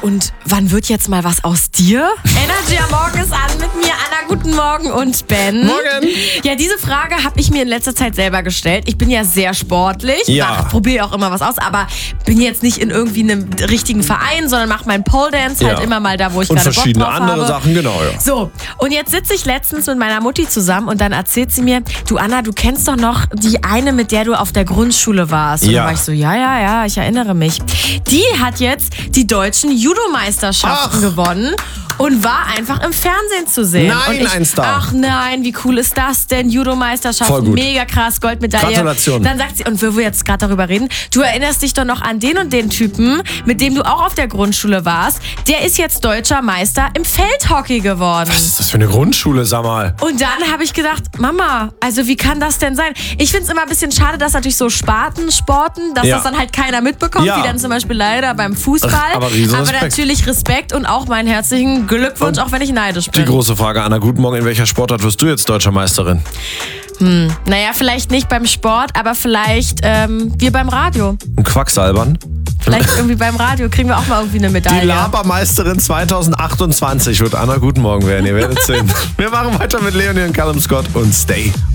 und wann wird jetzt mal was aus dir? Energy am Morgen ist an mit mir, Anna, guten Morgen und Ben. Morgen. Ja, diese Frage habe ich mir in letzter Zeit selber gestellt. Ich bin ja sehr sportlich, probiere auch immer was aus, aber bin jetzt nicht in irgendwie einem richtigen Verein, sondern mache meinen Pole Dance halt immer mal da, wo ich gerade Bock drauf habe. Und verschiedene andere Sachen, genau, ja. So, und jetzt sitze ich letztens mit meiner Mutti zusammen und dann erzählt sie mir, du Anna, du kennst doch noch die eine, mit der du auf der Grundschule warst. Und dann war ich so, ja, ich erinnere mich. Die hat jetzt die deutschen Judo-Meisterschaften gewonnen und war einfach im Fernsehen zu sehen. Nein, ein Star. Ach nein, wie cool ist das denn? Judo-Meisterschaften, mega krass, Goldmedaille. Gratulation. Dann sagt sie, und wo wir jetzt gerade darüber reden, du erinnerst dich doch noch an den und den Typen, mit dem du auch auf der Grundschule warst. Der ist jetzt deutscher Meister im Feldhockey geworden. Was ist das für eine Grundschule, sag mal? Und dann habe ich gedacht, Mama, also wie kann das denn sein? Ich finde es immer ein bisschen schade, dass natürlich so Spartensporten, dass das dann halt keiner mitbekommt, wie dann zum Beispiel leider beim Fußball. Aber natürlich Respekt und auch meinen herzlichen Glückwunsch, auch wenn ich neidisch bin. Die große Frage, Anna, guten Morgen. In welcher Sportart wirst du jetzt deutscher Meisterin? Naja, vielleicht nicht beim Sport, aber vielleicht wir beim Radio. Ein Quacksalbern? Vielleicht irgendwie beim Radio kriegen wir auch mal irgendwie eine Medaille. Die Labermeisterin 2028 wird Anna guten Morgen werden. Ihr werdet sehen. Wir machen weiter mit Leonie und Callum Scott und Stay.